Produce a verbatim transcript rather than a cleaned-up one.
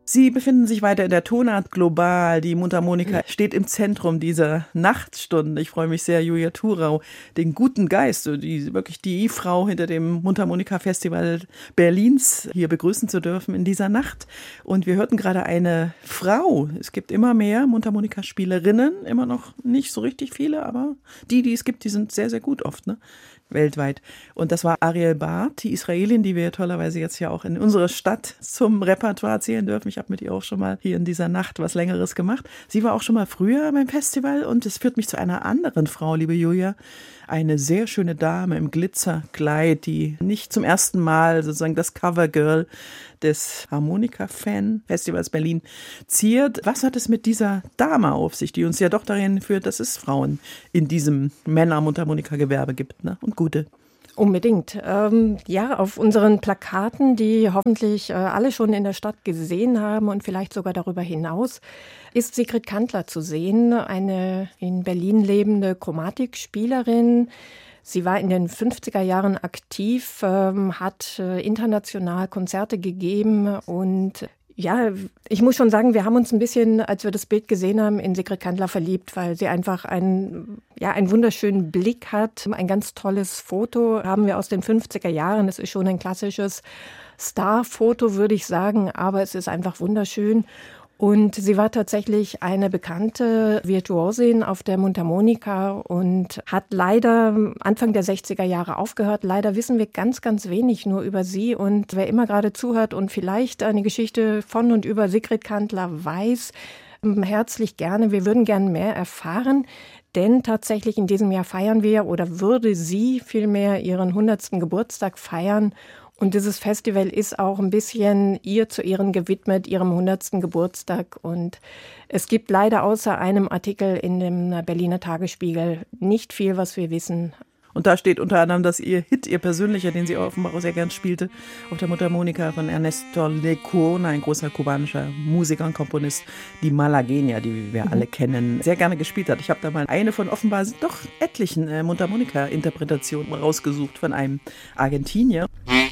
Sie befinden sich weiter in der Tonart Global. Die Mundharmonika steht im Zentrum dieser Nachtstunden. Ich freue mich sehr, Julia Thurau, den guten Geist, die, wirklich die Frau hinter dem Mundharmonika-Festival Berlins, hier begrüßen zu dürfen in dieser Nacht. Und wir hörten gerade eine Frau. Es gibt immer mehr Mundharmonikaspielerinnen, immer noch nicht so richtig viele, aber die, die es gibt, die sind sehr, sehr gut oft, ne? Weltweit. Und das war Ariel Barth, die Israelin, die wir tollerweise jetzt ja auch in unserer Stadt zum Repertoire zählen dürfen. Ich habe mit ihr auch schon mal hier in dieser Nacht was Längeres gemacht. Sie war auch schon mal früher beim Festival und es führt mich zu einer anderen Frau, liebe Julia. Eine sehr schöne Dame im Glitzerkleid, die nicht zum ersten Mal sozusagen das Covergirl des Harmonika-Fan-Festivals Berlin ziert. Was hat es mit dieser Dame auf sich, die uns ja doch dahin führt, dass es Frauen in diesem Männer-Mundharmonika-Gewerbe gibt, ne? Und gute. Unbedingt. Ähm, ja, auf unseren Plakaten, die hoffentlich äh, alle schon in der Stadt gesehen haben und vielleicht sogar darüber hinaus, ist Sigrid Kantler zu sehen, eine in Berlin lebende Chromatikspielerin. Sie war in den fünfziger Jahren aktiv, ähm, hat äh, international Konzerte gegeben und ja, ich muss schon sagen, wir haben uns ein bisschen, als wir das Bild gesehen haben, in Sigrid Kantler verliebt, weil sie einfach einen, ja, einen wunderschönen Blick hat. Ein ganz tolles Foto haben wir aus den fünfziger Jahren. Es ist schon ein klassisches Star-Foto, würde ich sagen, aber es ist einfach wunderschön. Und sie war tatsächlich eine bekannte Virtuosin auf der Mundharmonika und hat leider Anfang der sechziger Jahre aufgehört. Leider wissen wir ganz, ganz wenig nur über sie. Und wer immer gerade zuhört und vielleicht eine Geschichte von und über Sigrid Kantler weiß, herzlich gerne. Wir würden gerne mehr erfahren. Denn tatsächlich in diesem Jahr feiern wir oder würde sie vielmehr ihren hundertsten Geburtstag feiern. Und dieses Festival ist auch ein bisschen ihr zu Ehren gewidmet, ihrem hundertsten Geburtstag. Und es gibt leider außer einem Artikel in dem Berliner Tagesspiegel nicht viel, was wir wissen. Und da steht unter anderem, dass ihr Hit, ihr persönlicher, den sie offenbar auch sehr gern spielte, auf der Mundharmonika von Ernesto Lecona, ein großer kubanischer Musiker und Komponist, die Malagueña, die wir mhm. alle kennen, sehr gerne gespielt hat. Ich habe da mal eine von offenbar doch etlichen äh, Mundharmonika-Interpretationen rausgesucht von einem Argentinier.